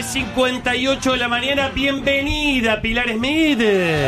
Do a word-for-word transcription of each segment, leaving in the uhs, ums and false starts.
cincuenta y ocho de la mañana. Bienvenida, Pilar Smith.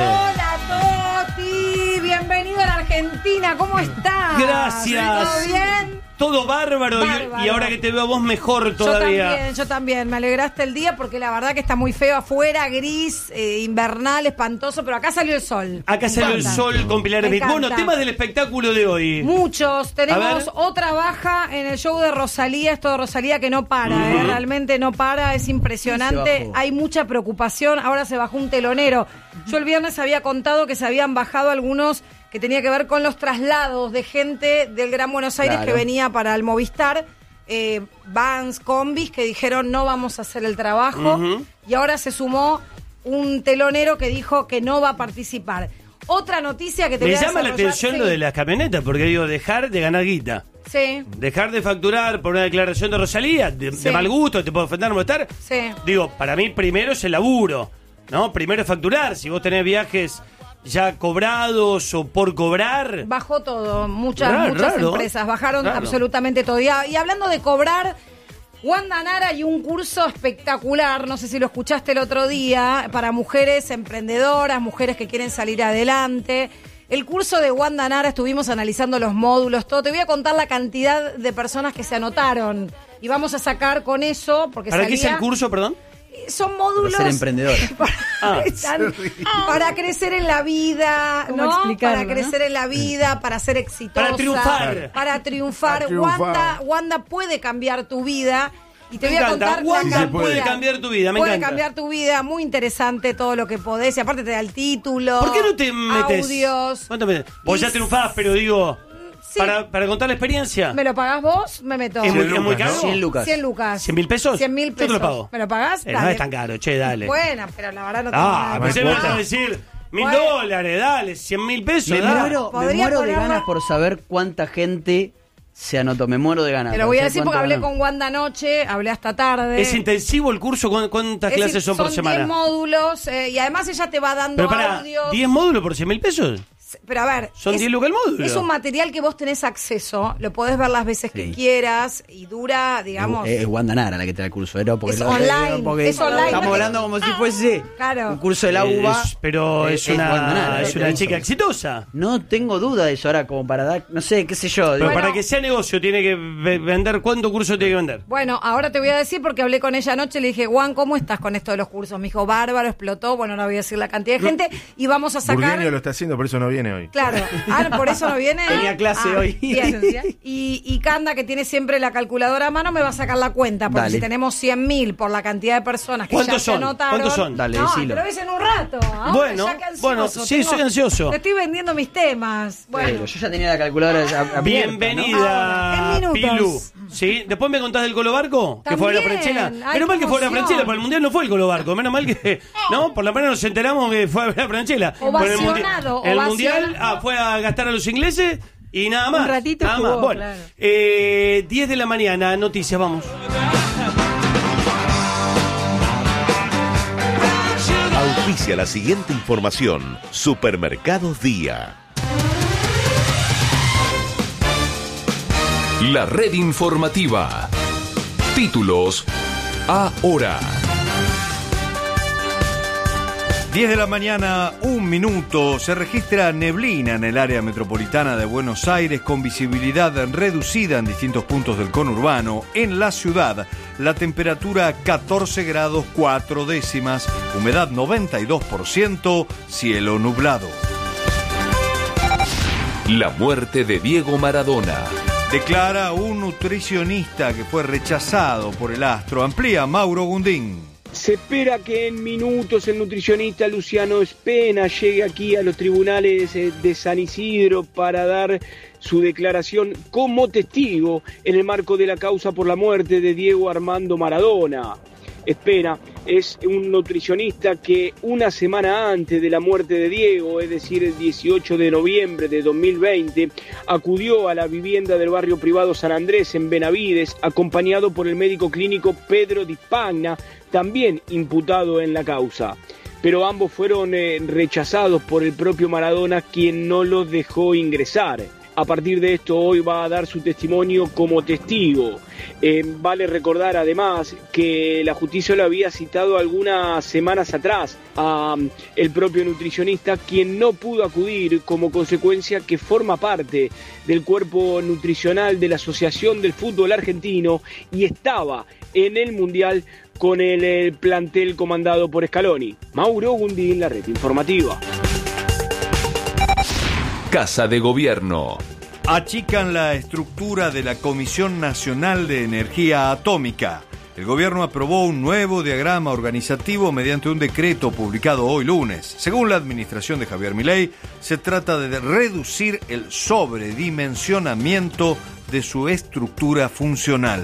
Hola, Toti. Bienvenido a la Argentina. ¿Cómo estás? Gracias. ¿Todo bien? Todo bárbaro, Bárbaro. Y, y ahora que te veo a vos mejor todavía. Yo también, yo también. Me alegraste el día porque la verdad que está muy feo afuera, gris, eh, invernal, espantoso, pero acá salió el sol. Acá Me salió el encanta. sol con Pilar Me Smith. Bueno, encanta. temas del espectáculo de hoy. Muchos. A Tenemos ver. otra baja en el show de Rosalía. Esto de Rosalía que no para, Ujú. ¿eh? Realmente no para. Es Se impresionante. bajó. Hay mucha preocupación. Ahora se bajó un telonero. Yo el viernes había contado que se habían bajado algunos que tenía que ver con los traslados de gente del Gran Buenos Aires Claro. que venía para el Movistar. Eh, vans, combis que dijeron no vamos a hacer el trabajo. Ujú. Y ahora se sumó un telonero que dijo que no va a participar. Otra noticia que te Me voy a llama la desarrollar- atención sí. lo de las camionetas, porque digo, dejar de ganar guita. Sí, Dejar de facturar por una declaración de Rosalía, de, Sí. de mal gusto, te puede ofender, molestar. sí. Digo, para mí primero es el laburo, ¿no? Primero es facturar. Si vos tenés viajes ya cobrados o por cobrar. Bajó todo, muchas, Raro, muchas raro, empresas bajaron raro. absolutamente todo. Y, a- y hablando de cobrar, Wanda Nara y un curso espectacular, no sé si lo escuchaste el otro día, para mujeres emprendedoras, mujeres que quieren salir adelante. El curso de Wanda Nara, estuvimos analizando los módulos, todo. Te voy a contar la cantidad de personas que se anotaron. Y vamos a sacar con eso, porque ¿Para qué es salía- el curso, perdón? son módulos Para ser emprendedor. para, Ah. están- para crecer en la vida, ¿Cómo ¿no? explicarlo, Para crecer en la vida, para ser exitosa, Para triunfar. para triunfar. Para triunfar. Wanda, Wanda puede cambiar tu vida. Y te Me voy a encanta. contar la Wanda cantidad. puede cambiar tu vida, me puede encanta. cambiar tu vida, muy interesante todo lo que podés. Y aparte te da el título. ¿Por qué no te metes? Audios. ¿Cuánto metes? Vos Y- ya triunfás, pero digo, Sí. para, para contar la experiencia. ¿Me lo pagás vos? Me meto. ¿Es muy, cien es muy lucas, caro? ¿no? cien lucas. cien lucas. ¿cien mil pesos? cien mil Yo pesos. te lo pago. ¿Me lo pagás? Eh, no Dale. es tan caro, che, dale. Buena, pero la verdad no tengo Ah, nada. pensé que me ibas a decir mil Bueno. dólares, dale, cien mil pesos. Me dale. muero, me Podría muero de ponerla- ganas por saber cuánta gente se anotó. Me muero de ganas. Te lo voy a No sé decir porque cuánto hablé ganan. con Wanda anoche, hablé hasta tarde. ¿Es intensivo el curso? ¿Cuán- ¿Cuántas Es clases decir, son por diez semana? módulos eh, y además ella te va dando Pero para, audios. ¿diez módulos por cien mil pesos? Pero a ver, Son es- diez lucas el módulo. Es un material que vos tenés acceso, lo podés ver las veces que Sí. quieras y dura, digamos. Es, es Wanda Nara la que te da el curso, ¿eh? Porque Es lo- online, porque es online. Estamos hablando como si fuese Claro. un curso de la U B A. Es- pero es, Es Wanda una, Nara, es eh, una te chica hizo. exitosa. No tengo duda de eso ahora, como para dar, no sé, qué sé yo. Pero digo, Bueno. para que sea negocio tiene que ve- vender, ¿cuánto curso tiene que vender? Bueno, ahora te voy a decir porque hablé con ella anoche, le dije, Juan, ¿cómo estás con esto de los cursos? Me dijo, bárbaro, explotó, bueno, no voy a decir la cantidad de gente y vamos a sacar... Burgueño lo está haciendo, por eso no viene hoy. Claro, ah, por eso no viene. Tenía clase Ah, hoy. bien. Y, y Canda, que tiene siempre la calculadora a mano, me va a sacar la cuenta, porque Dale. si tenemos cien mil por la cantidad de personas que ya ¿Cuántos se son? anotaron... ¿Cuántos son? Dale, no, decilo. pero es en un rato. Ahora Bueno, ya que ansioso, bueno, sí, soy ansioso. Te estoy vendiendo mis temas. Pero Bueno, yo ya tenía la calculadora ya abierta, Bienvenida, Ahora, en minutos. Pilu. ¿Sí? Después me contás del Colo Barco, que fue a la También. Franchella. Ay, Menos mal qué que fue a la emoción. Franchella, para el Mundial no fue el Colo Barco. Menos mal que, ¿no? Por la mañana nos enteramos que fue a la Franchella. Ovacionado, El Mundial, ovacionado. ah, fue a gastar a los ingleses y nada más. Un ratito nada jugó, más. Bueno, claro. eh, diez de la mañana, noticias, vamos. Auspicia la siguiente información. Supermercados Día. La red informativa. Títulos ahora. diez de la mañana, un minuto. Se registra neblina en el área metropolitana de Buenos Aires con visibilidad reducida en distintos puntos del conurbano. En la ciudad, la temperatura catorce grados cuatro décimas, humedad noventa y dos por ciento, cielo nublado. La muerte de Diego Maradona. Declara un nutricionista que fue rechazado por el astro. Amplía Mauro Gundín. Se espera que en minutos el nutricionista Luciano Spena llegue aquí a los tribunales eh, de San Isidro para dar su declaración como testigo en el marco de la causa por la muerte de Diego Armando Maradona. Spena es un nutricionista que una semana antes de la muerte de Diego, es decir, el dieciocho de noviembre de dos mil veinte, acudió a la vivienda del barrio privado San Andrés en Benavides, acompañado por el médico clínico Pedro Di Spagna, también imputado en la causa. Pero ambos fueron eh, rechazados por el propio Maradona, quien no los dejó ingresar. a partir de esto hoy va a dar su testimonio como testigo. Eh, vale recordar además que la justicia lo había citado algunas semanas atrás a um, el propio nutricionista, quien no pudo acudir como consecuencia que forma parte del cuerpo nutricional de la Asociación del Fútbol Argentino y estaba en el Mundial con el, el plantel comandado por Scaloni. Mauro Gundín, la red informativa. Casa de Gobierno. Achican la estructura de la Comisión Nacional de Energía Atómica. El gobierno aprobó un nuevo diagrama organizativo mediante un decreto publicado hoy lunes. Según la administración de Javier Milei, se trata de reducir el sobredimensionamiento de su estructura funcional.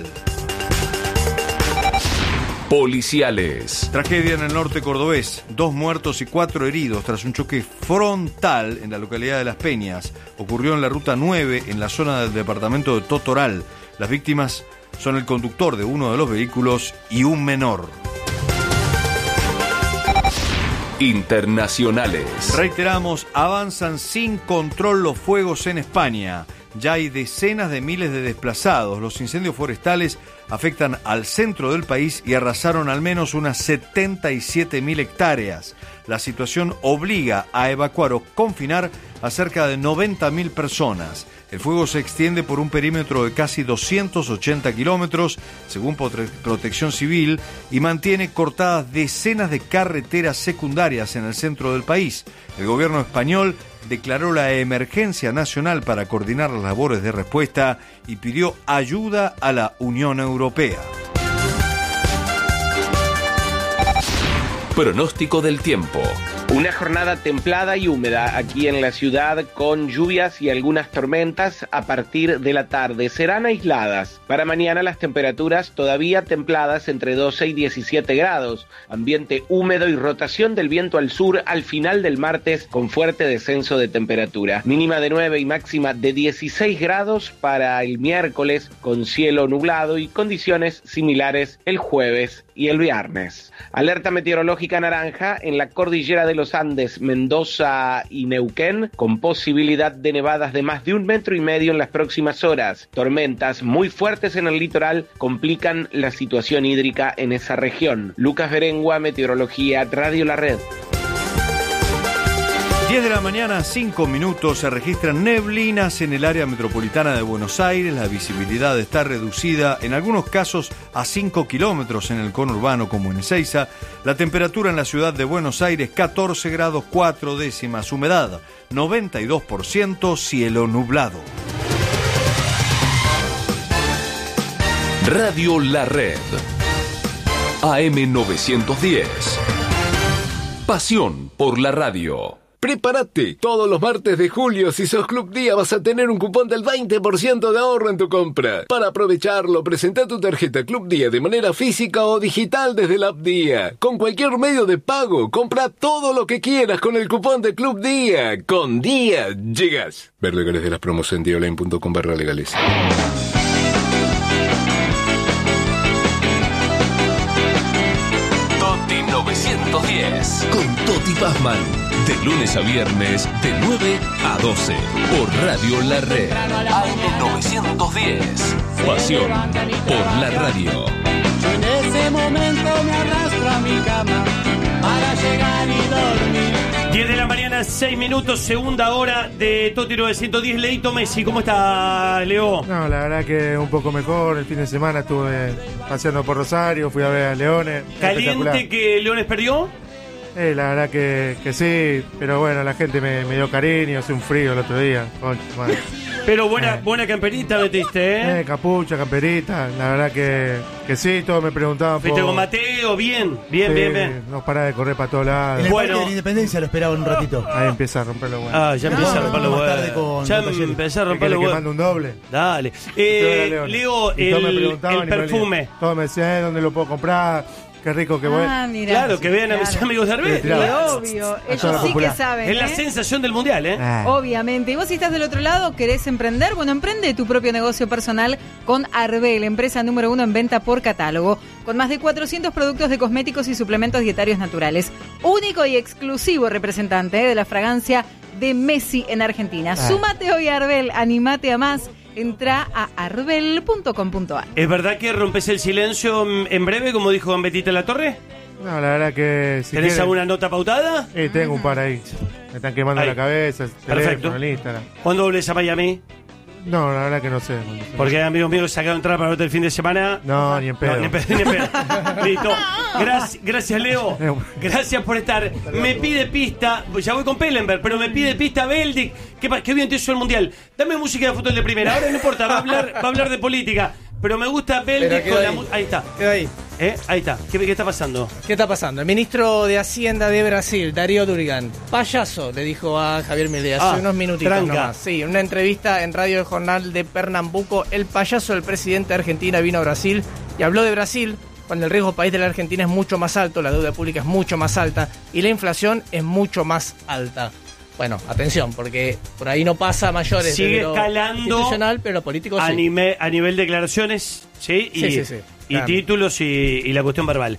Policiales. Tragedia en el norte cordobés. Dos muertos y cuatro heridos tras un choque frontal en la localidad de Las Peñas. Ocurrió en la ruta nueve, en la zona del departamento de Totoral. Las víctimas son el conductor de uno de los vehículos y un menor. Internacionales. Reiteramos, avanzan sin control los fuegos en España. Ya hay decenas de miles de desplazados. Los incendios forestales afectan al centro del país y arrasaron al menos unas setenta y siete mil hectáreas. La situación obliga a evacuar o confinar a cerca de noventa mil personas. El fuego se extiende por un perímetro de casi doscientos ochenta kilómetros, según Prote- Protección Civil, y mantiene cortadas decenas de carreteras secundarias en el centro del país. El gobierno español declaró la emergencia nacional para coordinar las labores de respuesta y pidió ayuda a la Unión Europea. Pronóstico del tiempo. Una jornada templada y húmeda aquí en la ciudad, con lluvias y algunas tormentas a partir de la tarde. Serán aisladas. Para mañana las temperaturas todavía templadas entre doce y diecisiete grados. Ambiente húmedo y rotación del viento al sur al final del martes, con fuerte descenso de temperatura. Mínima de nueve y máxima de dieciséis grados para el miércoles, con cielo nublado y condiciones similares el jueves y el viernes. Alerta meteorológica naranja en la cordillera de los Andes, Mendoza y Neuquén, con posibilidad de nevadas de más de un metro y medio en las próximas horas. Tormentas muy fuertes en el litoral complican la situación hídrica en esa región. Lucas Berengua, Meteorología, Radio La Red. diez de la mañana, cinco minutos, se registran neblinas en el área metropolitana de Buenos Aires. La visibilidad está reducida, en algunos casos a cinco kilómetros en el conurbano como en Ezeiza. La temperatura en la ciudad de Buenos Aires, catorce grados cuatro décimas. Humedad, noventa y dos por ciento, cielo nublado. Radio La Red. A M novecientos diez. Pasión por la radio. Prepárate, todos los martes de julio, si sos Club Día, vas a tener un cupón del veinte por ciento de ahorro en tu compra. Para aprovecharlo, presenta tu tarjeta Club Día de manera física o digital desde la app Día. Con cualquier medio de pago, compra todo lo que quieras con el cupón de Club Día. Con Día llegas. Ver legales de las promos en día online punto com barra legales. Toti novecientos diez. Con Toti Pazman. De lunes a viernes, de nueve a doce. Por Radio La Red. A M novecientos diez. Pasión por la radio. Yo en ese momento me arrastro a mi cama para llegar y dormir. diez de la mañana, seis minutos, segunda hora de Toti novecientos diez. Leito Messi, ¿cómo está, Leo? No, la verdad que un poco mejor. El fin de semana estuve paseando por Rosario, fui a ver a Leones. ¿Caliente que Leones perdió? Eh, la verdad que, que sí, pero bueno, la gente me, me dio cariño, hace un frío el otro día. Concha, madre. Pero buena, eh. buena camperita metiste, ¿eh? Eh, capucha, camperita, la verdad que, que sí, todos me preguntaban. ¿Fuiste por... con Mateo? Bien, bien, sí, bien, bien. No pará de correr para todos lados. En el Bueno. Parque de la Independencia lo esperaba un ratito. Ahí empieza a romper los huevos. Ah, ya empieza No, a romper los más huevos. tarde con- Ya con Talleres. empezó a ¿Que romper los le huevos. mando un doble? Dale. Yo Eh, era Leones. Leo, Y todos me el, preguntaban el y me perfume. venía. Todos me decían, eh, ¿dónde lo puedo comprar? Qué rico, qué bueno. Ah, mira. Claro, que vean a mis Claro. amigos de Arbel. Sí, Y claro. obvio, A ellos toda la sí que popular. saben. Es la ¿eh? sensación del mundial, ¿eh? Ah. Obviamente. Y vos, si estás del otro lado, querés emprender, bueno, emprende tu propio negocio personal con Arbel, empresa número uno en venta por catálogo, con más de cuatrocientos productos de cosméticos y suplementos dietarios naturales. Único y exclusivo representante ¿eh? de la fragancia de Messi en Argentina. Ah. Súmate hoy a Arbel, animate a más. Entra a arbel punto com punto a r. ¿Es verdad que rompes el silencio en breve, como dijo Don Betita La Torre? No, la verdad que... Si ¿Tenés quieren- alguna nota pautada? Eh, tengo un par ahí. Me están quemando Ahí. la cabeza, el Perfecto. teléfono, el Instagram. ¿Cuándo volvés a Miami? No, la verdad que no sé. Porque hay amigos míos que sacaron entrada para verte el fin de semana. No, ni en pedo. No, ni en pedo, ni en pedo. Listo. Gracias, gracias, Leo. Gracias por estar. Me pide pista, ya voy con Pellenberg, pero me pide pista Beldic. Qué, pa- qué bien te hizo el mundial. Dame música de fútbol de primera. Ahora no importa, va a hablar, va a hablar de política. Pero me gusta Beldic Pero quedó con la ahí. mu- Ahí está. Quedó ahí. ¿Eh? Ahí está. ¿Qué, ¿Qué está pasando? ¿Qué está pasando? El ministro de Hacienda de Brasil, Darío Durigan, payaso, le dijo a Javier Milei hace Ah, unos minutitos tranca. nomás. Sí, en una entrevista en Radio El Jornal de Pernambuco, el payaso del presidente de Argentina vino a Brasil y habló de Brasil cuando el riesgo país de la Argentina es mucho más alto, la deuda pública es mucho más alta y la inflación es mucho más alta. Bueno, atención, porque por ahí no pasa a mayores. Sigue de lo escalando institucional, pero lo político a, sí. nime- a nivel de declaraciones, ¿sí? Y, Sí, sí, sí, y claro. títulos y, y la cuestión verbal.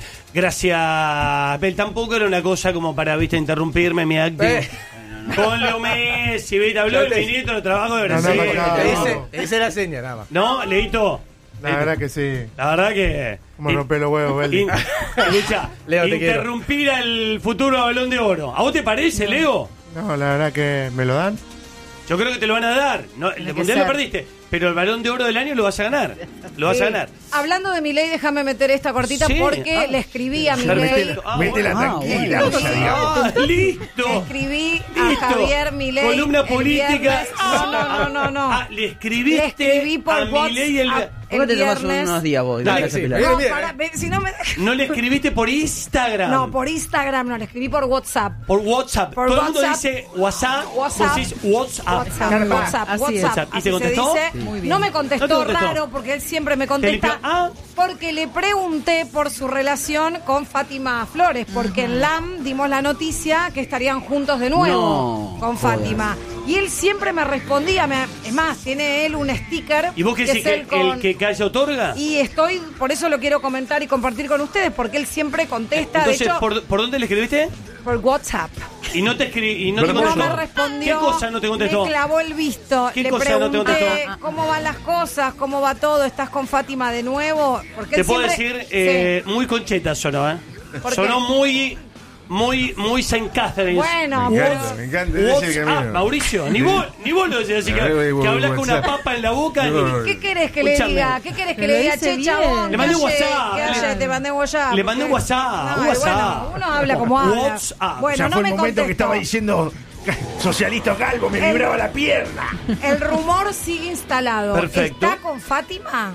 Gracias, Bel. Tampoco era una cosa como para, viste, interrumpirme mi acting. Eh. Con Leo Messi, viste, habló el ministro de Trabajo de No, no, Brasil. no, no, Te no. dice, te dice la seña, nada más. ¿No, Leito? La verdad que sí. La verdad que... Como romper los huevos, Beldi. In- Escucha, Leo, te quiero. interrumpir al futuro Balón de Oro. ¿A vos te parece, Leo? No, la verdad que me lo dan. Yo creo que te lo van a dar. No, el que Mundial lo ser. perdiste, pero el Balón de Oro del año lo vas a ganar. Lo vas Sí. a ganar. Hablando de Milei, déjame meter esta cortita Sí, porque ah. le escribí a Ya, Milei. métela, ah, Métela bueno. tranquila, Ah, o sea, digamos. Ah, listo. Le escribí Listo. a Javier Milei. Columna el política. viernes. No, no, no, no, no. Ah, le escribiste Le escribí por a Milei el... WhatsApp ¿Por qué te tomas viernes. unos días vos? Dale, Dale, sí. Pilar. No, Bien, para, ve- si no me... No le escribiste por Instagram. No, por Instagram, no, le escribí por WhatsApp. Por WhatsApp. Por Todo el mundo WhatsApp. dice WhatsApp. WhatsApp. Vos decís WhatsApp. WhatsApp, Carpa. WhatsApp, Así es. WhatsApp. ¿Y así te contestó? se dice. Sí. Muy bien. No me contestó, No te contestó. raro, porque él siempre me limpió? contesta. Ah. Porque le pregunté por su relación con Fátima Flores, porque en L A M dimos la noticia que estarían juntos de nuevo No, con jodas. Fátima. Y él siempre me respondía, me- es más, tiene él un sticker. ¿Y vos qué decís es que él con- el que calla otorga? Y estoy, por eso lo quiero comentar y compartir con ustedes, porque él siempre contesta, Entonces, de hecho, por, ¿por, ¿por dónde le escribiste? WhatsApp. Y no te escribí, y no te No contestó. me respondió. ¿Qué cosa no te contestó? Me clavó el visto. ¿Qué Le cosa no te pregunté contestó? cómo van las cosas, cómo va todo. ¿Estás con Fátima de nuevo? Porque Te él puedo siempre- decir, eh, muy concheta sonó, ¿eh? ¿Por Sonó qué? muy, muy, muy Saint Catherine. Bueno, Me pero- encanta, me encanta. ese WhatsApp, camino. Mauricio, ni vos, ni vos lo decís, así que, Ay, voy, que voy, hablas con una WhatsApp. papa en la boca. No. y- ¿Qué querés que le Escúchame. diga? ¿Qué querés que Pero le diga? dice Che, bien. chabón. Le mandé que ayer- WhatsApp, que le- ayer te mandé WhatsApp. Le mandé porque- WhatsApp, No, y WhatsApp. Bueno, uno habla como habla. WhatsApp. Bueno, ya no fue me el momento que contestó. estaba diciendo socialista calvo, me El- vibraba la pierna. El rumor sigue instalado. Perfecto. ¿Está con Fátima?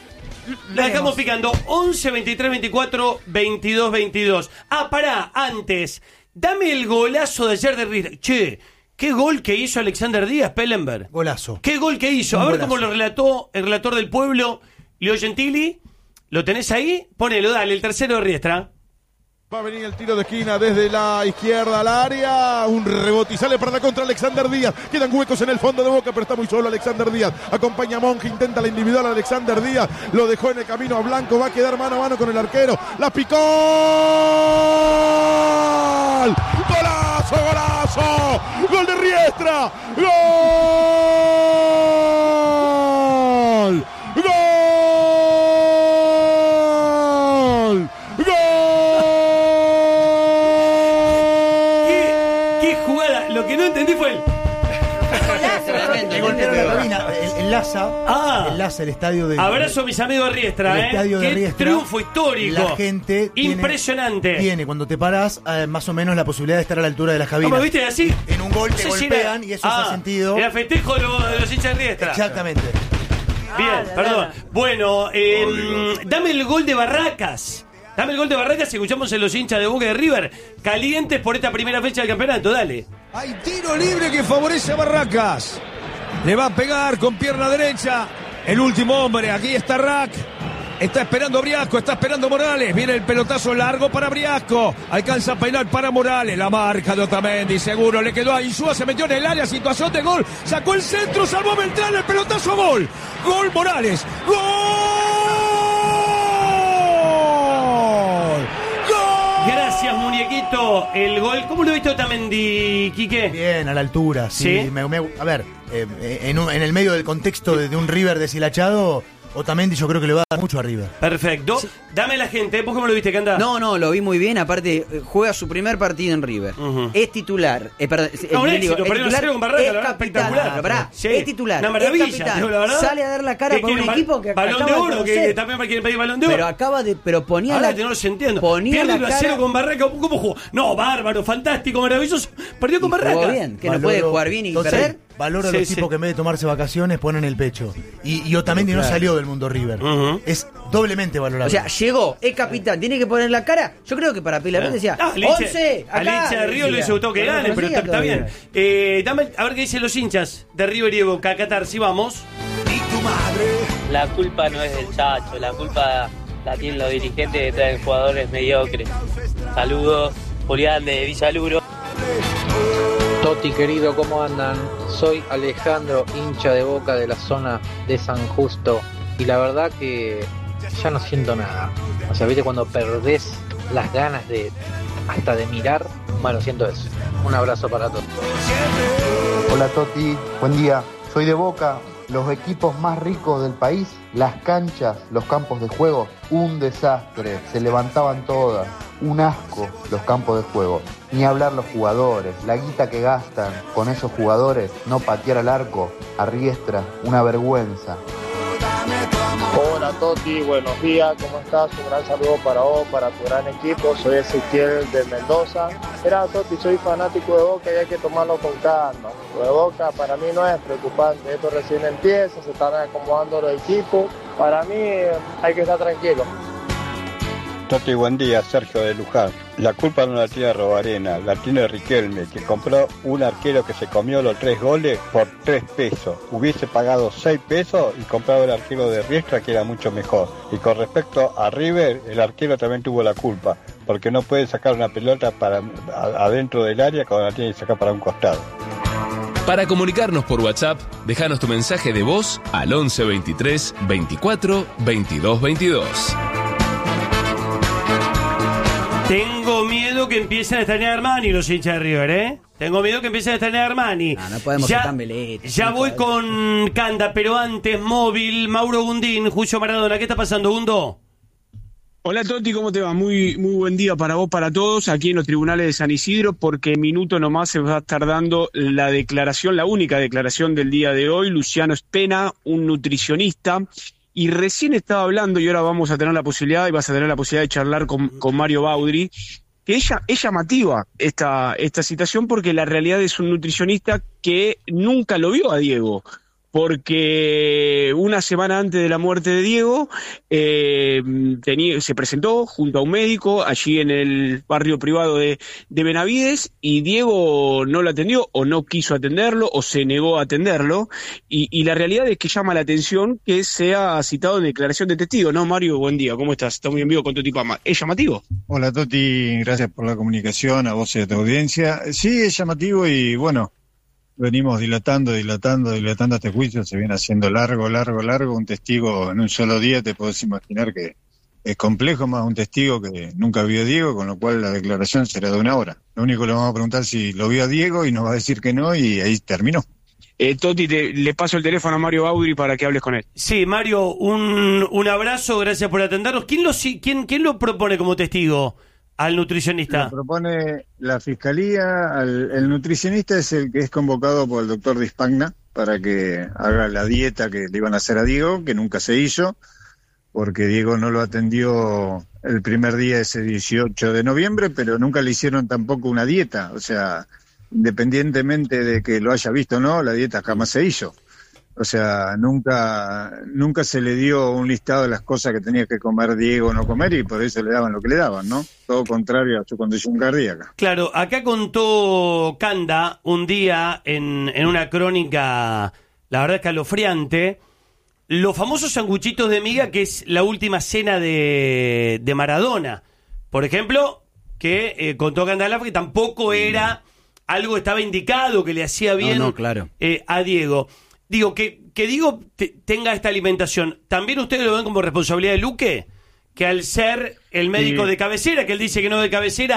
La dejamos picando. once, veintitrés, veinticuatro, veintidós, veintidós. Ah, pará, antes. Dame el golazo de ayer de River. Che, qué gol que hizo Alexander Díaz, Pellenberg. Golazo. Qué gol que hizo. A Un ver golazo. cómo lo relató el relator del pueblo, Leo Gentili. ¿Lo tenés ahí? Ponelo, dale, el tercero de Riestra. Va a venir el tiro de esquina desde la izquierda al área. Un rebote y sale para la contra Alexander Díaz. Quedan huecos en el fondo de Boca, pero está muy solo Alexander Díaz. Acompaña a Monge, intenta la individual Alexander Díaz. Lo dejó en el camino a Blanco. Va a quedar mano a mano con el arquero. La picó. ¡Golazo, golazo! ¡Gol de Riestra! ¡Gol! ¡Gol! ¡Gol! ¿Qué, qué jugada? Lo que no entendí fue el... El golpeo de la cabina, el- enlaza, Ah. enlaza el estadio de. Abrazo a mis amigos de Riestra, el ¿eh? estadio de Qué Riestra. triunfo histórico. La gente tiene- Impresionante. Tiene, cuando te paras, eh, más o menos la posibilidad de estar a la altura de las cabinas. ¿Cómo viste así? En un gol No te sé si golpean era- y eso Ah, hace sentido. Era festejo de los, de los hinchas de Riestra. Exactamente. Bien, perdón. Bueno, eh, dame el gol de Barracas. Dame el gol de Barracas y escuchamos en los hinchas de Boca de River. Calientes por esta primera fecha del campeonato, dale. Hay tiro libre que favorece a Barracas. Le va a pegar con pierna derecha. El último hombre, aquí está Rack. Está esperando Briasco, está esperando Morales. Viene el pelotazo largo para Briasco. Alcanza a peinar para Morales. La marca de Otamendi, seguro. Le quedó a Insúa, se metió en el área. Situación de gol. Sacó el centro, salvó Beltrán. El pelotazo a gol. Gol Morales. ¡Gol! Gracias, Muñoz. Dieguito, el gol. ¿Cómo lo viste Otamendi, Quique? Bien, a la altura, sí. ¿Sí? Me, me, a ver, eh, en, un, en el medio del contexto de, de un River deshilachado, Otamendi yo creo que le va a dar mucho a River. Perfecto. Sí. Dame la gente, ¿vos cómo lo viste, Canda? No, no, lo vi muy bien. Aparte, juega su primer partido en River. Uh-huh. Es titular. Eh, perdón, no, un eh, éxito, digo, es titular, con Barraca, es la verdad, capitán, espectacular. Pará, sí. Es titular. Una maravilla, es capitán. Digo, la verdad. Sale a dar la cara por un equipo que balón acaba de oro, de que también quieren pedir balón de oro. Pero acaba de. Pero ponía Ahora la. que no los entiendo. Ponía Pierde la el cero cara con Barraca. ¿Cómo jugó? No, bárbaro, fantástico, maravilloso. Perdió con Barraca. Jugó bien, que Valoro, no puede jugar bien y entonces, perder. Valoro sí, a los sí. tipos que en vez de tomarse vacaciones ponen el pecho. Y, y Otamendi claro. no salió del mundo River. Uh-huh. Es doblemente valorado. O sea, llegó, es capitán, tiene que poner la cara. Yo creo que para Pilar ¿Eh? decía, ah, once, a Licha de Río le hubiese gustado que gane, pero está, está bien. Eh, dame, a ver qué dicen los hinchas de River y de Boca. Qatar, si vamos. La culpa no es del Chacho, la culpa la tienen los dirigentes que traen jugadores mediocres. Saludos, Julián de Villaluro. Toti querido, ¿cómo andan? Soy Alejandro, hincha de Boca de la zona de San Justo. Y la verdad que ya no siento nada. O sea, viste cuando perdés las ganas de hasta de mirar. Bueno, siento eso. Un abrazo para todos. Hola Toti, buen día. Soy de Boca. Los equipos más ricos del país, las canchas, los campos de juego, un desastre. Se levantaban todas. Un asco los campos de juego. Ni hablar los jugadores, la guita que gastan con esos jugadores, no patear al arco, a Riestra, una vergüenza. Hola Toti, buenos días, ¿cómo estás? Un gran saludo para vos, para tu gran equipo. Soy Ezequiel de Mendoza. Mira Toti, soy fanático de Boca y hay que tomarlo con calma. Lo de Boca para mí no es preocupante, esto recién empieza, se están acomodando los equipos. Para mí hay que estar tranquilo. Toti, buen día, Sergio de Luján. La culpa no la tiene Robarena, la tiene Riquelme, que compró un arquero que se comió los tres goles por tres pesos. Hubiese pagado seis pesos y comprado el arquero de Riestra, que era mucho mejor. Y con respecto a River, el arquero también tuvo la culpa, porque no puede sacar una pelota para a, adentro del área cuando la tiene que sacar para un costado. Para comunicarnos por WhatsApp, déjanos tu mensaje de voz al once veintitrés veinticuatro veintidós veintidós. Tengo miedo que empiecen a extrañar a Armani los hinchas de River, ¿eh? Tengo miedo que empiecen a extrañar a Armani. No, no podemos ya, ser tan veletes. Ya voy con Canda, pero antes, móvil, Mauro Gundín, Julio Maradona. ¿Qué está pasando, Gundo? Hola Toti, ¿cómo te va? Muy muy buen día para vos, para todos, aquí en los tribunales de San Isidro, porque minuto nomás se va a estar dando la declaración, la única declaración del día de hoy. Luciano Spena, un nutricionista. Y recién estaba hablando, y ahora vamos a tener la posibilidad, y vas a tener la posibilidad de charlar con, con Mario Baudri, que ella, es llamativa esta, esta situación, porque la realidad es un nutricionista que nunca lo vio a Diego, porque una semana antes de la muerte de Diego eh, tenía, se presentó junto a un médico allí en el barrio privado de, de Benavides, y Diego no lo atendió o no quiso atenderlo o se negó a atenderlo, y, y la realidad es que llama la atención que sea citado en declaración de testigo, ¿no, Mario? Buen día, ¿cómo estás? Estamos en vivo con Toti Pama. ¿Es llamativo? Hola Toti, gracias por la comunicación, a vos y a tu audiencia. Sí, es llamativo y bueno, venimos dilatando, dilatando, dilatando este juicio, se viene haciendo largo, largo, largo. Un testigo en un solo día te podés imaginar que es complejo, más un testigo que nunca vio a Diego, con lo cual la declaración será de una hora. Lo único que le vamos a preguntar si lo vio a Diego y nos va a decir que no, y ahí terminó. Eh, Toti, te, le paso el teléfono a Mario Baudri para que hables con él. Sí, Mario, un, un abrazo, gracias por atendernos. ¿Quién lo, quién, quién lo propone como testigo al nutricionista? Lo propone la fiscalía. Al, el nutricionista es el que es convocado por el doctor Dispagna para que haga la dieta que le iban a hacer a Diego, que nunca se hizo, porque Diego no lo atendió el primer día, ese dieciocho de noviembre, pero nunca le hicieron tampoco una dieta. O sea, independientemente de que lo haya visto o no, la dieta jamás se hizo. O sea, nunca nunca se le dio un listado de las cosas que tenía que comer Diego o no comer, y por eso le daban lo que le daban, ¿no? Todo contrario a su condición cardíaca. Claro, acá contó Canda un día en, en una crónica, la verdad, escalofriante, los famosos sanguchitos de miga, que es la última cena de, de Maradona. Por ejemplo, que eh, contó Canda que tampoco era algo que estaba indicado, que le hacía bien no, no, claro. eh, a Diego. Digo, que, que Diego te, tenga esta alimentación, ¿también ustedes lo ven como responsabilidad de Luque? Que al ser el médico sí. de cabecera, que él dice que no de cabecera,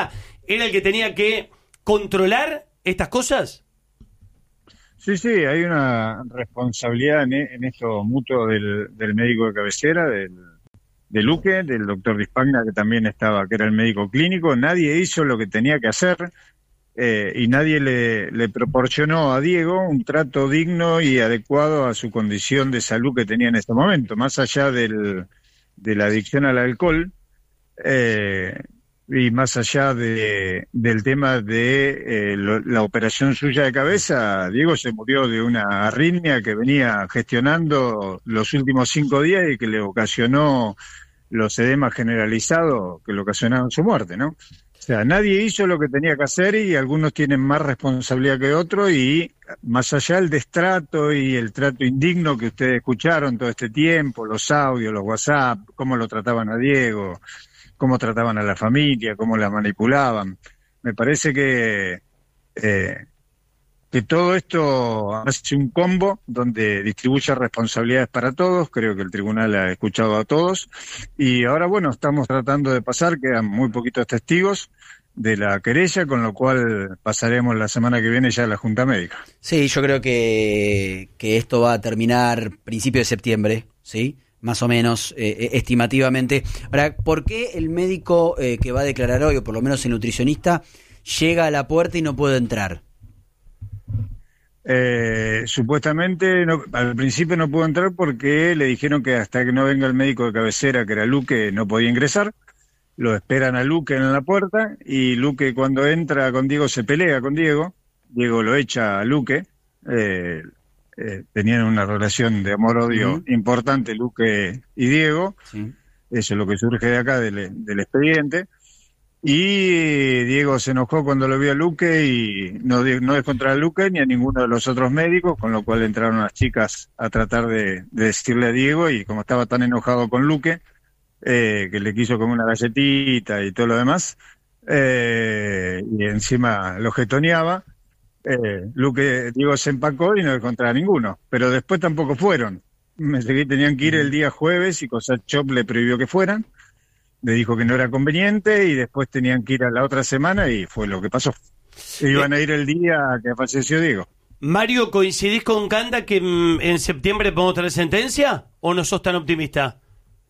era el que tenía que controlar estas cosas? Sí, sí, hay una responsabilidad en, en esto mutuo del, del médico de cabecera, del, de Luque, del doctor Dispagna, que también estaba, que era el médico clínico. Nadie hizo lo que tenía que hacer eh, y nadie le, le proporcionó a Diego un trato digno y adecuado a su condición de salud que tenía en este momento. Más allá del, de la adicción al alcohol, eh, y más allá de, del tema de eh, lo, la operación suya de cabeza, Diego se murió de una arritmia que venía gestionando los últimos cinco días y que le ocasionó los edemas generalizados que le ocasionaron su muerte, ¿no? O sea, nadie hizo lo que tenía que hacer y algunos tienen más responsabilidad que otros, y más allá del destrato y el trato indigno que ustedes escucharon todo este tiempo, los audios, los WhatsApp, cómo lo trataban a Diego, cómo trataban a la familia, cómo la manipulaban. Me parece que, eh, que todo esto hace un combo donde distribuye responsabilidades para todos. Creo que el tribunal ha escuchado a todos. Y ahora, bueno, estamos tratando de pasar, quedan muy poquitos testigos de la querella, con lo cual pasaremos la semana que viene ya a la Junta Médica. Sí, yo creo que, que esto va a terminar principio de septiembre, ¿sí? Más o menos, eh, estimativamente. Ahora, ¿por qué el médico eh, que va a declarar hoy, o por lo menos el nutricionista, llega a la puerta y no puede entrar? Eh, supuestamente, no, al principio no pudo entrar porque le dijeron que hasta que no venga el médico de cabecera, que era Luque, no podía ingresar. Lo esperan a Luque en la puerta, y Luque, cuando entra con Diego, se pelea con Diego. Diego lo echa a Luque. Eh, Eh, tenían una relación de amor-odio uh-huh. importante, Luque y Diego. Sí. Eso es lo que surge de acá del, del expediente. Y Diego se enojó cuando lo vio a Luque y no, no es contra Luque ni a ninguno de los otros médicos, con lo cual entraron las chicas a tratar de, de decirle a Diego, y como estaba tan enojado con Luque, eh, que le quiso como una galletita y todo lo demás, eh, y encima lo jetoneaba, Eh, Luque, Diego se empacó y no encontraba ninguno, pero después tampoco fueron. Me seguí, tenían que ir el día jueves y Cosachop le prohibió que fueran, le dijo que no era conveniente, y después tenían que ir a la otra semana y fue lo que pasó. Iban a ir el día que falleció Diego. Mario, ¿coincidís con Canda que mm, en septiembre podemos tener sentencia o no sos tan optimista?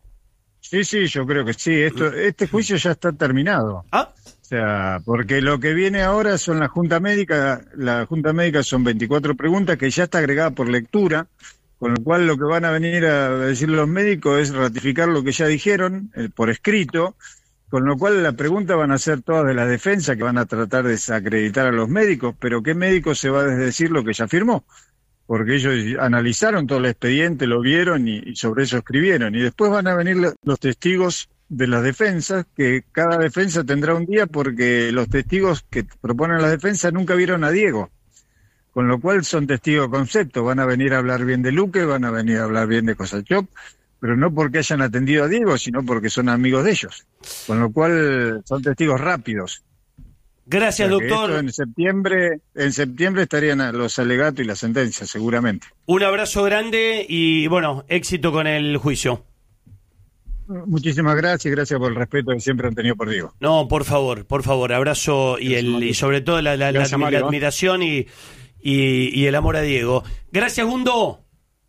Sí, sí, yo creo que sí. Esto, este juicio ya está terminado. ¿Ah? O sea, porque lo que viene ahora son la Junta Médica, la Junta Médica son veinticuatro preguntas que ya está agregada por lectura, con lo cual lo que van a venir a decir los médicos es ratificar lo que ya dijeron eh, por escrito, con lo cual la pregunta van a ser todas de la defensa, que van a tratar de desacreditar a los médicos, pero ¿qué médico se va a desdecir lo que ya firmó? Porque ellos analizaron todo el expediente, lo vieron y, y sobre eso escribieron, y después van a venir los testigos de las defensas, que cada defensa tendrá un día, porque los testigos que proponen la defensa nunca vieron a Diego, con lo cual son testigos concepto, van a venir a hablar bien de Luque, van a venir a hablar bien de Cosachop, pero no porque hayan atendido a Diego, sino porque son amigos de ellos, con lo cual son testigos rápidos. Gracias, o sea, doctor. En septiembre, en septiembre estarían los alegatos y la sentencia, seguramente. Un abrazo grande y, bueno, éxito con el juicio. Muchísimas gracias, gracias por el respeto que siempre han tenido por Diego. No, por favor, por favor, abrazo y el y sobre todo la, la, gracias, la, la admiración y, y, y el amor a Diego. Gracias, Gundo.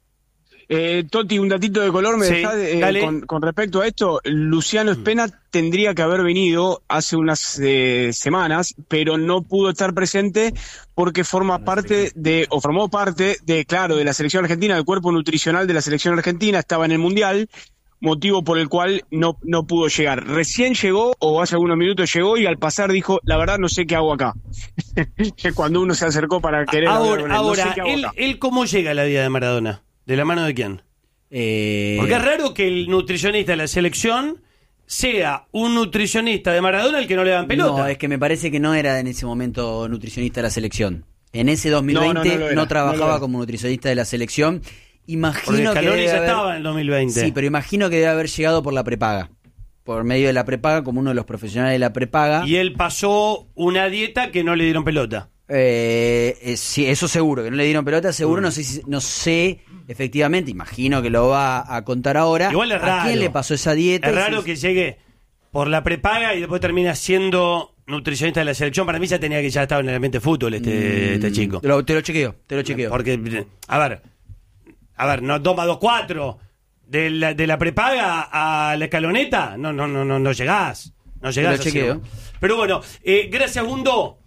Eh, Toti, un datito de color me Sí, dejás, eh, dale. con, con respecto a esto. Luciano Espena tendría que haber venido hace unas eh, semanas, pero no pudo estar presente porque forma parte de, o formó parte de, claro, de la selección argentina, del cuerpo nutricional de la selección argentina, estaba en el Mundial, motivo por el cual no, no pudo llegar. Recién llegó, o hace algunos minutos llegó, y al pasar dijo, la verdad no sé qué hago acá. Cuando uno se acercó para querer hablar Ahora, con él, no sé ahora qué hago él, acá. él cómo llega a la vida de Maradona, ¿de la mano de quién? Eh... Porque es raro que el nutricionista de la selección sea un nutricionista de Maradona al que no le dan pelota. No, es que me parece que no era en ese momento nutricionista de la selección. En ese dos mil veinte No, no, no lo era, no trabajaba no lo era. como nutricionista de la selección. Imagino Porque que Scaloni debe ya haber... estaba en el dos mil veinte. Sí, pero imagino que debe haber llegado por la prepaga. Por medio de la prepaga, como uno de los profesionales de la prepaga. Y él pasó una dieta que no le dieron pelota. Eh, eh, sí, eso seguro, que no le dieron pelota, seguro, Mm. no sé si, no sé, efectivamente, imagino que lo va a contar ahora. Igual es raro. ¿A quién le pasó esa dieta? Es Y raro si- que llegue por la prepaga y después termina siendo nutricionista de la selección. Para mí ya tenía que ya estaba en el ambiente de fútbol este, Mm, este chico. Te lo, te lo chequeo, te lo chequeo. Porque, a ver, a ver, no toma dos cuatro de la, de la prepaga a la escaloneta, no, no, no, no, no llegás. No llegás. Te lo chequeo. Así. Pero bueno, eh, gracias, Gundo.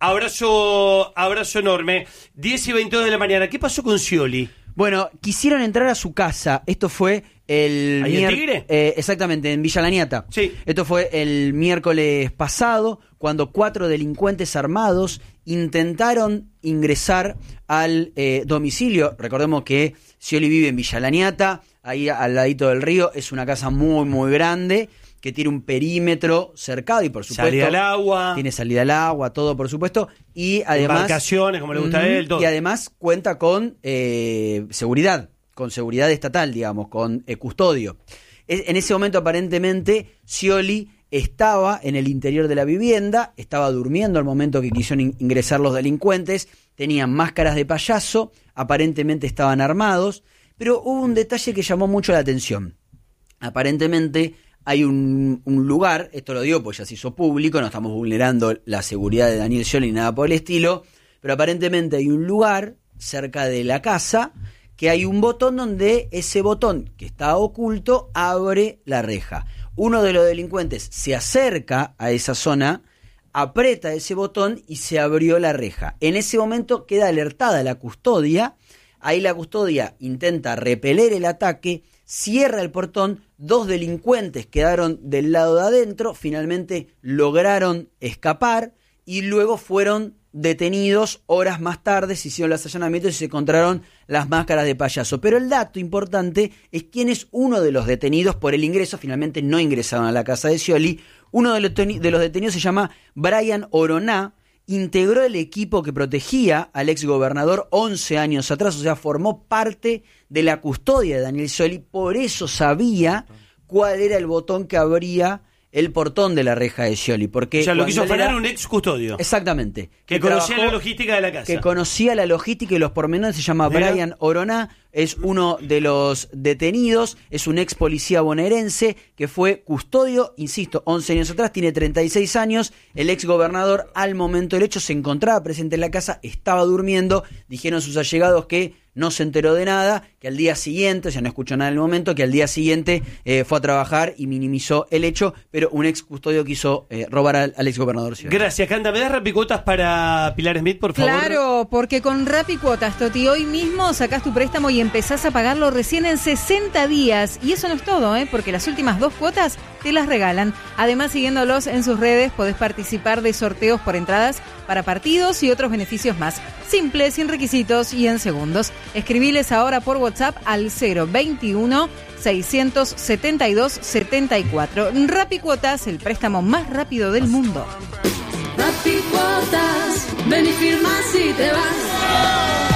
Abrazo, abrazo enorme. diez y veintidós de la mañana. ¿Qué pasó con Scioli? Bueno, quisieron entrar a su casa. Esto fue el... ¿Ahí en mier- Tigre? Eh, exactamente, en Villa Laniata. Sí. Esto fue el miércoles pasado, cuando cuatro delincuentes armados intentaron ingresar al eh, domicilio. Recordemos que Scioli vive en Villa Laniata, ahí al ladito del río. Es una casa muy, muy grande, que tiene un perímetro cercado y, por supuesto... Salida al agua. Tiene salida al agua, todo, por supuesto. Y además... Embarcaciones, como le gusta a él, todo. Y además cuenta con eh, seguridad, con seguridad estatal, digamos, con eh, custodio. Es- en ese momento, aparentemente, Scioli estaba en el interior de la vivienda, estaba durmiendo al momento que quisieron in- ingresar los delincuentes, tenían máscaras de payaso, aparentemente estaban armados, pero hubo un detalle que llamó mucho la atención. Aparentemente hay un, un lugar, esto lo digo porque ya se hizo público, no estamos vulnerando la seguridad de Daniel Scioli ni nada por el estilo, pero aparentemente hay un lugar cerca de la casa que hay un botón donde ese botón que está oculto abre la reja. Uno de los delincuentes se acerca a esa zona, aprieta ese botón y se abrió la reja. En ese momento queda alertada la custodia, ahí la custodia intenta repeler el ataque, cierra el portón, dos delincuentes quedaron del lado de adentro, finalmente lograron escapar y luego fueron detenidos horas más tarde, se hicieron los allanamientos y se encontraron las máscaras de payaso. Pero el dato importante es quién es uno de los detenidos por el ingreso, finalmente no ingresaron a la casa de Scioli. Uno de los, teni- de los detenidos se llama Brian Oroná, integró el equipo que protegía al exgobernador once años atrás, o sea, formó parte de la custodia de Daniel Scioli, por eso sabía cuál era el botón que abría el portón de la reja de Scioli, porque O sea, lo quiso cuando él frenar era- un ex custodio. Exactamente. Que conocía la logística de la casa. Que conocía la logística y los pormenores, se llama Mira. Brian Oroná, es uno de los detenidos, es un ex policía bonaerense que fue custodio, insisto, once años atrás, tiene treinta y seis años, el ex gobernador al momento del hecho se encontraba presente en la casa, estaba durmiendo, dijeron sus allegados que no se enteró de nada, que al día siguiente, o sea, no escuchó nada en el momento, que al día siguiente eh, fue a trabajar y minimizó el hecho, pero un ex custodio quiso eh, robar al, al ex gobernador. Gracias, Canda. ¿Me das rapicuotas para Pilar Smith, por favor? Claro, porque con Rappi Cuotas, Toti, hoy mismo sacás tu préstamo y empezás a pagarlo recién en sesenta días. Y eso no es todo, ¿eh? Porque las últimas dos cuotas te las regalan. Además, siguiéndolos en sus redes, podés participar de sorteos por entradas para partidos y otros beneficios más. Simple, sin requisitos y en segundos. Escribiles ahora por WhatsApp al cero veintiuno, seiscientos setenta y dos, setenta y cuatro. Rappi Cuotas, el préstamo más rápido del mundo. Rappi Cuotas, ven y firmas y te vas.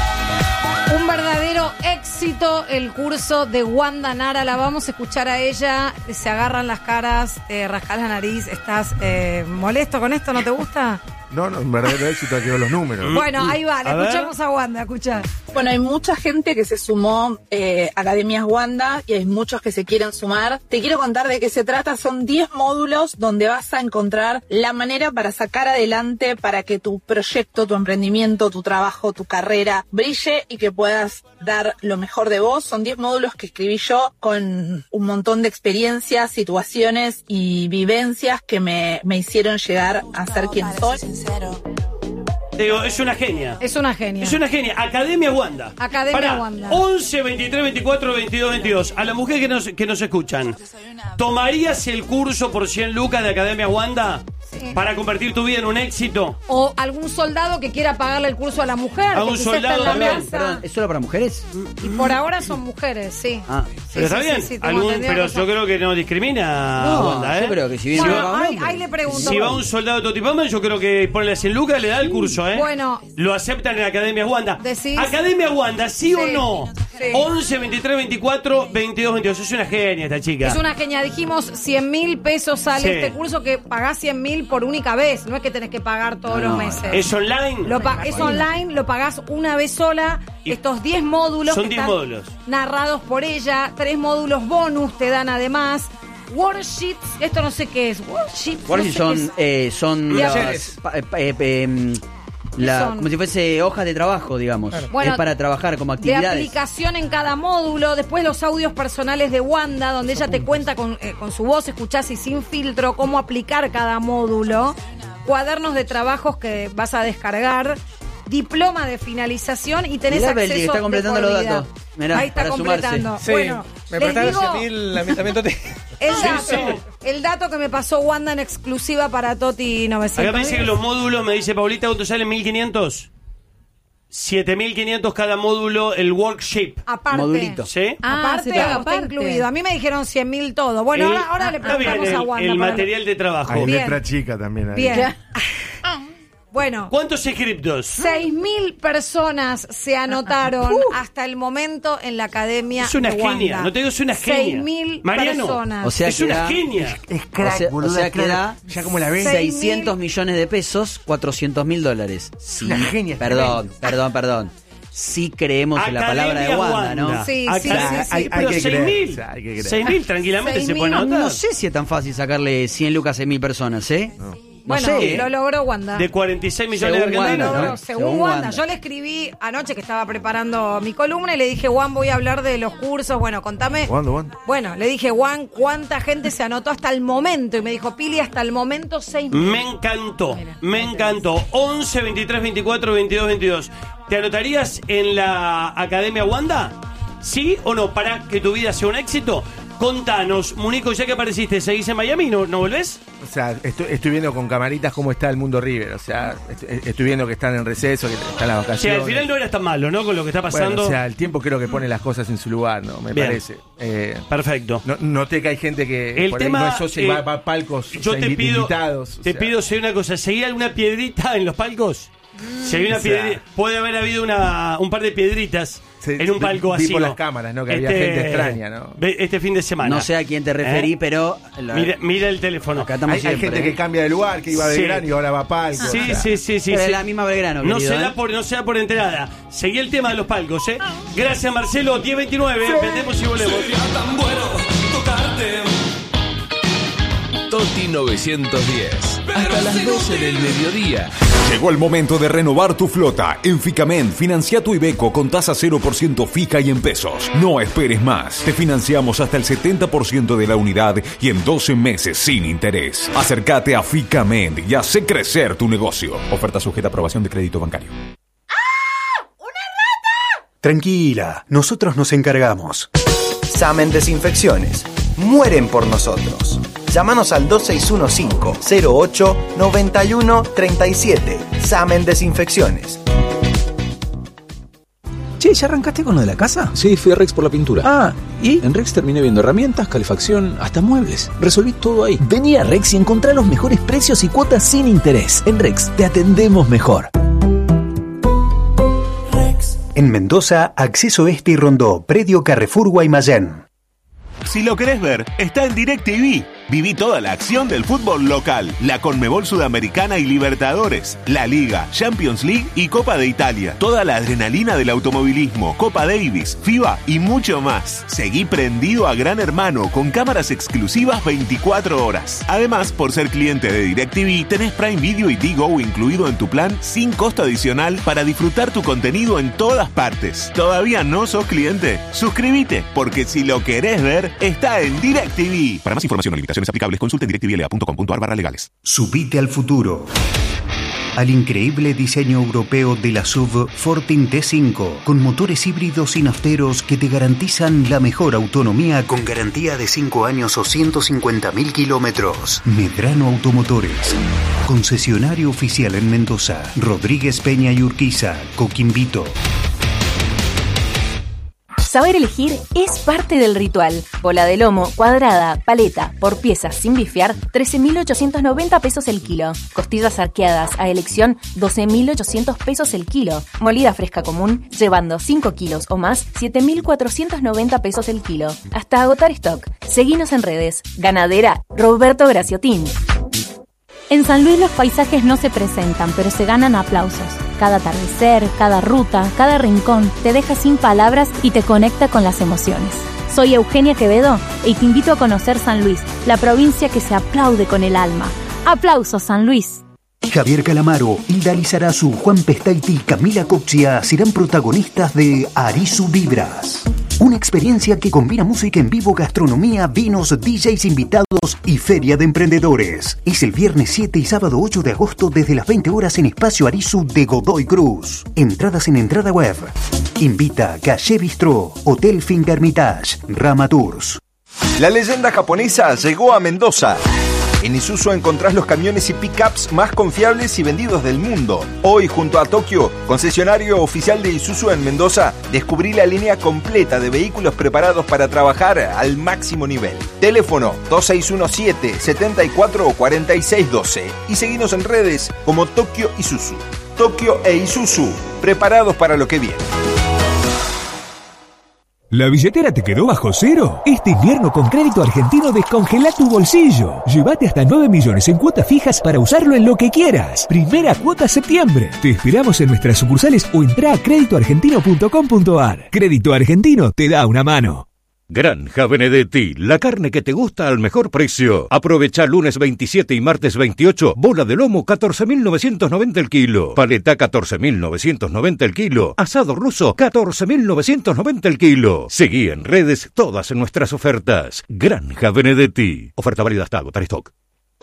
Un verdadero éxito el curso de Wanda Nara. La vamos a escuchar a ella. Se agarran las caras, te rascas la nariz. ¿Estás eh, molesto con esto? ¿No te gusta? No, no, un verdadero éxito aquí con los números. Bueno, ahí va. Le A ver. escuchamos a Wanda. Escucha. Bueno, hay mucha gente que se sumó eh, a Academias Wanda y hay muchos que se quieren sumar. Te quiero contar de qué se trata. Son diez módulos donde vas a encontrar la manera para sacar adelante, para que tu proyecto, tu emprendimiento, tu trabajo, tu carrera brille y que puedas dar lo mejor de vos. Son diez módulos que escribí yo con un montón de experiencias, situaciones y vivencias que me, me hicieron llegar a ser quien soy. Te digo, es una genia. Es una genia. Es una genia. Academia Wanda. Academia Pará, Wanda. once, veintitrés, veinticuatro, veintidós, veintidós. A las mujeres que nos, que nos escuchan, ¿tomarías el curso por cien lucas de Academia Wanda? Sí. Para convertir tu vida en un éxito. O algún soldado que quiera pagarle el curso a la mujer. A que un quizás soldado está en la también. casa. Perdón, ¿es solo para mujeres? Y por ahora son mujeres, sí. Ah, Pero sí, está sí, bien. sí, sí, tengo Algún- entendido pero que yo son- creo que no discrimina a No, Wanda, ¿eh? yo creo que si viene si, una va, paga un ahí, hombre. ahí le pregunto. si va un soldado de Totipama, yo creo que ponle cien lucas, le da el curso, ¿eh? Bueno. Lo aceptan en Academia Wanda. Decís- Academia Wanda, ¿sí, o Sí, no? sí. once, veintitrés, veinticuatro, veintidós, veintidós. Es una genia esta chica. Es una genia. Dijimos cien mil pesos sale Sí. este curso, que pagás cien mil por única vez. No es que tenés que pagar todos No, los no. meses. ¿Es online? Lo pa- es online, lo pagás una vez sola. Y Estos diez módulos son que diez están módulos. narrados por ella. Tres módulos bonus te dan además. Warships, esto no sé qué es. Warships, Warships no sé son, qué es. eh, son las, pa- eh, eh, eh, la- son? como si fuese hojas de trabajo, digamos. Bueno, es para trabajar como de actividades. aplicación en cada módulo, después los audios personales de Wanda, donde ella te cuenta con, eh, con su voz, escuchás y sin filtro cómo aplicar cada módulo, cuadernos de trabajos que vas a descargar, diploma de finalización y tenés Mirá, acceso Beldi, está completando de por los vida. datos. Mirá, Ahí está para completando. sumarse. Bueno, me les prestaron digo- cien mil, a mí también Toti. El Sí, dato, sí. el dato que me pasó Wanda en exclusiva para Toti novecientos. Acá me dice que los módulos, me dice Paulita, ¿cuánto salen? ¿mil quinientos? siete mil quinientos cada módulo, el workshop. Aparte. Modulito. ¿Sí? Ah, aparte, se paga está aparte. incluido. A mí me dijeron cien mil todo. Bueno, El- ahora, ahora le está bien, preguntamos a el, Wanda. el para- material de trabajo. Hay Bien. letra chica también ahí. Bien. Bueno, ¿Cuántos inscriptos? seis mil personas se anotaron hasta el momento en la academia. Es una de Wanda. genia, no te digo, es una genia. seis mil Mariano, personas. O sea es que una da- genia. Es O crack, sea, boludo. o sea es que crack. da Ya como la ves. Seis seiscientos millones de pesos, cuatrocientos mil dólares. Sí, Una genia, es perdón, tremendo. perdón, perdón. Sí creemos en la palabra de Academia Wanda, ¿no? Wanda. Sí, Acá- sí, sí, sí. Hay- hay Pero que seis creer, mil. o sea, hay que creer. seis mil tranquilamente seis se pueden mil. anotar. No sé si es tan fácil sacarle cien lucas a seis mil personas, ¿eh? No, Bueno, sé. lo logró Wanda. De cuarenta y seis millones Según de Wanda, argentinos. Lo ¿no? logró, según, Según Wanda. Wanda. Yo le escribí anoche que estaba preparando mi columna y le dije, Juan, voy a hablar de los cursos. Bueno, contame. Wanda, Wanda. Bueno, le dije, Juan, ¿cuánta gente se anotó hasta el momento? Y me dijo, Pili, hasta el momento seis mil. Me encantó, me encantó. once, veintitrés, veinticuatro, veintidós, veintidós. ¿Te anotarías en la Academia Wanda? ¿Sí o no? Para que tu vida sea un éxito. Contanos, Munico, ya que apareciste, ¿seguís en Miami? ¿No, no volvés? O sea, estoy, estoy viendo con camaritas cómo está el mundo River. O sea, estoy, estoy viendo que están en receso, que están las O sea, vacaciones. al final no eras tan malo, ¿no? Con lo que está pasando. Bueno, o sea, el tiempo creo que pone las cosas en su lugar, ¿no? Me Bien. parece. Eh, Perfecto. no, noté que hay gente que El por tema, ahí no es socia y eh, va, va a palcos, Yo o sea, te invi- pido, invitados. o te sea. pido, si hay una cosa, ¿seguía alguna piedrita en los palcos? Si hay una O sea, piedrita, puede haber habido una, un par de piedritas Sí, en un vi- palco vi así. por ¿no? las cámaras, ¿no? Que había gente extraña, ¿no? ve- Este fin de semana. No sé a quién te referí, ¿Eh? pero... la- Mira, mira el teléfono. Acá estamos Hay, hay siempre, gente ¿eh? que cambia de lugar, que iba a Sí. Belgrano y ahora va a palco. Sí, o sea. sí, sí, sí. Pero es sí. la misma Belgrano, No querido, se da ¿eh? por, no se da por enterada. Seguí el tema de los palcos, ¿eh? Gracias, Marcelo. diez veintinueve. Vendemos y volvemos. Toti novecientos diez. Hasta las doce del mediodía. Llegó el momento de renovar tu flota. En Ficamen, financia tu Iveco con tasa cero por ciento fija y en pesos. No esperes más. Te financiamos hasta el setenta por ciento de la unidad y en doce meses sin interés. Acércate a Ficamen y hace crecer tu negocio. Oferta sujeta a aprobación de crédito bancario. Tranquila, nosotros nos encargamos. Samen Desinfecciones. Mueren por nosotros. Llámanos al dos seis uno cinco, cero ocho, nueve uno tres siete. Samen Desinfecciones. Che, ¿ya arrancaste con lo de la casa? Sí, fui a Rex por la pintura. Ah, ¿y? En Rex terminé viendo herramientas, calefacción, hasta muebles. Resolví todo ahí. Vení a Rex y encontrá los mejores precios y cuotas sin interés. En Rex te atendemos mejor. En Mendoza, Acceso Este y Rondó, Predio Carrefour Guaymallén. Si lo querés ver, está en DirecTV. Viví toda la acción del fútbol local, la Conmebol Sudamericana y Libertadores, la Liga, Champions League y Copa de Italia. Toda la adrenalina del automovilismo, Copa Davis, FIBA y mucho más. Seguí prendido a Gran Hermano con cámaras exclusivas veinticuatro horas. Además, por ser cliente de DirecTV, tenés Prime Video y Digo incluido en tu plan sin costo adicional para disfrutar tu contenido en todas partes. ¿Todavía no sos cliente? Suscríbete, porque si lo querés ver, está en DirecTV. Para más información o limitaciones aplicables, consulte en directvla punto com punto ar barra legales. Subite al futuro. Al increíble diseño europeo de la S U V Fortin T cinco, con motores híbridos y nafteros que te garantizan la mejor autonomía con garantía de cinco años o ciento cincuenta mil kilómetros. Medrano Automotores. Concesionario oficial en Mendoza. Rodríguez Peña y Urquiza, Coquimbito. Saber elegir es parte del ritual. Bola de lomo, cuadrada, paleta, por piezas sin bifear, trece mil ochocientos noventa pesos el kilo. Costillas arqueadas a elección, doce mil ochocientos pesos el kilo. Molida fresca común, llevando cinco kilos o más, siete mil cuatrocientos noventa pesos el kilo. Hasta agotar stock. Seguinos en redes. Ganadera Roberto Graciotín. En San Luis los paisajes no se presentan, pero se ganan aplausos. Cada atardecer, cada ruta, cada rincón te deja sin palabras y te conecta con las emociones. Soy Eugenia Quevedo y te invito a conocer San Luis, la provincia que se aplaude con el alma. ¡Aplausos, San Luis! Javier Calamaro, Hilda Lizarazu, Juan Pestaiti y Camila Coxia serán protagonistas de Arisu Vibras. Una experiencia que combina música en vivo, gastronomía, vinos, D Js invitados y feria de emprendedores. Es el viernes siete y sábado ocho de agosto desde las veinte horas en Espacio Arisu de Godoy Cruz. Entradas en entrada web. Invita Calle Bistró, Hotel Fingermitage, Rama Tours. La leyenda japonesa llegó a Mendoza. En Isuzu encontrás los camiones y pickups más confiables y vendidos del mundo. Hoy, junto a Tokio, concesionario oficial de Isuzu en Mendoza, descubrí la línea completa de vehículos preparados para trabajar al máximo nivel. Teléfono dos seis uno siete, siete cuatro, cuatro seis uno dos y seguinos en redes como Tokio Isuzu. Tokio e Isuzu, preparados para lo que viene. ¿La billetera te quedó bajo cero? Este invierno con Crédito Argentino descongela tu bolsillo. Llévate hasta nueve millones en cuotas fijas para usarlo en lo que quieras. Primera cuota septiembre. Te esperamos en nuestras sucursales o entra a crédito argentino punto com punto a r. Crédito Argentino te da una mano. Granja Benedetti, la carne que te gusta al mejor precio. Aprovecha lunes veintisiete y martes veintiocho, bola de lomo catorce mil novecientos noventa el kilo, paleta catorce mil novecientos noventa el kilo, asado ruso catorce mil novecientos noventa el kilo. Seguí en redes todas nuestras ofertas. Granja Benedetti. Oferta válida hasta agotar stock.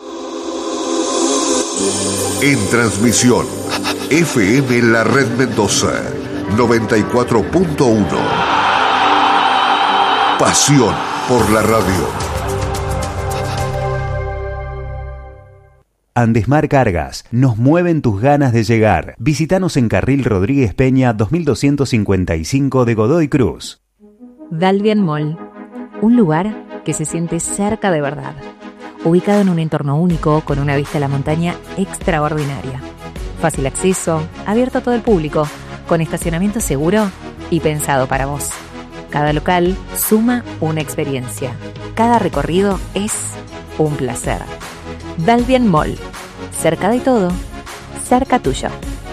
En transmisión, F M La Red Mendoza, noventa y cuatro punto uno. Pasión por la radio. Andesmar Cargas, nos mueven tus ganas de llegar. Visítanos en Carril Rodríguez Peña dos mil doscientos cincuenta y cinco de Godoy Cruz. Dalvian Mall, un lugar que se siente cerca de verdad, ubicado en un entorno único con una vista a la montaña extraordinaria. Fácil acceso, abierto a todo el público, con estacionamiento seguro y pensado para vos. Cada local suma una experiencia. Cada recorrido es un placer. Dalvian Mall. Cerca de todo, cerca tuyo.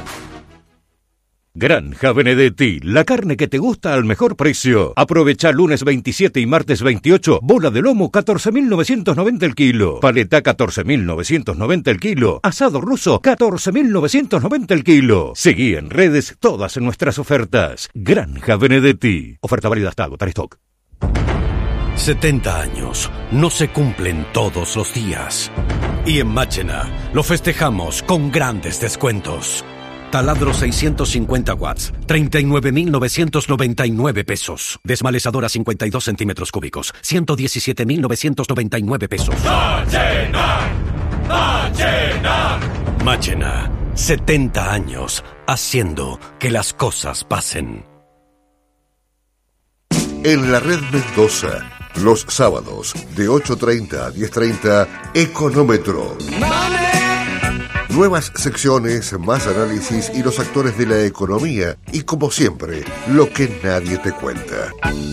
Granja Benedetti, la carne que te gusta al mejor precio. Aprovecha lunes veintisiete y martes veintiocho, bola de lomo catorce mil novecientos noventa el kilo, paleta catorce mil novecientos noventa el kilo, asado ruso catorce mil novecientos noventa el kilo. Seguí en redes todas nuestras ofertas. Granja Benedetti. Oferta válida hasta agotar stock. setenta años no se cumplen todos los días. Y en Máchena lo festejamos con grandes descuentos. Taladro seiscientos cincuenta watts, treinta y nueve mil novecientos noventa y nueve pesos. Desmalezadora cincuenta y dos centímetros cúbicos, ciento diecisiete mil novecientos noventa y nueve pesos. Máchena, Máchena. Máchena, setenta años haciendo que las cosas pasen. En la Red Mendoza, los sábados de ocho treinta a diez treinta, Económetro. Nuevas secciones, más análisis y los actores de la economía. Y como siempre, lo que nadie te cuenta.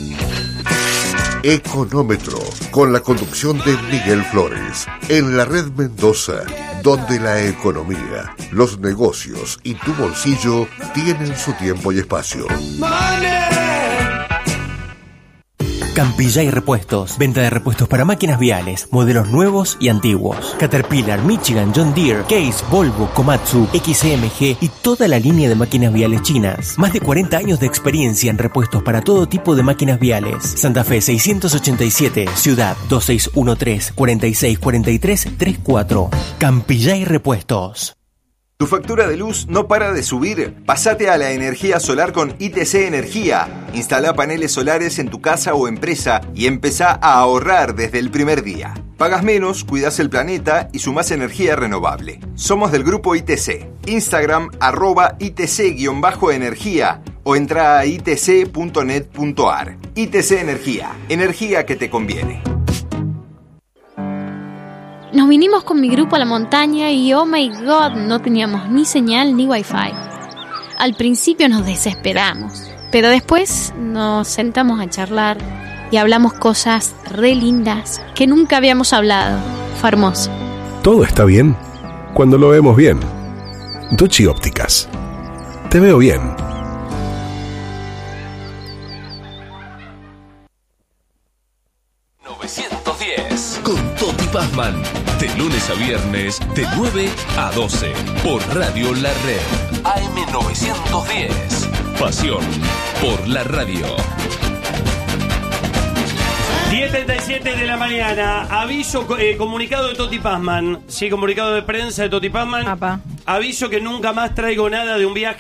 Económetro, con la conducción de Miguel Flores. En la Red Mendoza, donde la economía, los negocios y tu bolsillo tienen su tiempo y espacio. Campillay Repuestos. Venta de repuestos para máquinas viales, modelos nuevos y antiguos. Caterpillar, Michigan, John Deere, Case, Volvo, Komatsu, X M G y toda la línea de máquinas viales chinas. Más de cuarenta años de experiencia en repuestos para todo tipo de máquinas viales. Santa Fe seiscientos ochenta y siete, Ciudad dos seis uno tres, cuatro seis cuatro tres tres cuatro. Campillay Repuestos. ¿Tu factura de luz no para de subir? Pásate a la energía solar con I T C Energía. Instala paneles solares en tu casa o empresa y empezá a ahorrar desde el primer día. Pagas menos, cuidas el planeta y sumás energía renovable. Somos del grupo I T C. Instagram arroba I T C-energía o entra a i t c punto net punto a r. I T C Energía. Energía que te conviene. Nos vinimos con mi grupo a la montaña y oh my god, no teníamos ni señal ni wifi. Al principio nos desesperamos, pero después nos sentamos a charlar y hablamos cosas re lindas que nunca habíamos hablado. Fue hermoso. Todo está bien cuando lo vemos bien. Duchi Ópticas. Te veo bien. Pazman, de lunes a viernes, de nueve a doce, por Radio La Red, A M novecientos diez. Pasión por la radio. diez treinta y siete de la mañana. Aviso, eh, comunicado de Toti Pazman. Sí, comunicado de prensa de Toti Pazman. Aviso que nunca más traigo nada de un viaje